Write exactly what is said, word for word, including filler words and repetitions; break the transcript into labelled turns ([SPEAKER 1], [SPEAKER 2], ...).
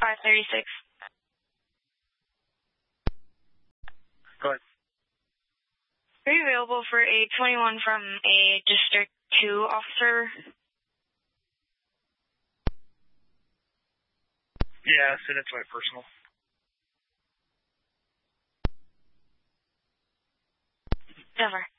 [SPEAKER 1] five thirty-six.
[SPEAKER 2] Go ahead.
[SPEAKER 1] Are you available for a twenty-one from a District two officer?
[SPEAKER 2] Yeah, send it to my personal.
[SPEAKER 1] Never.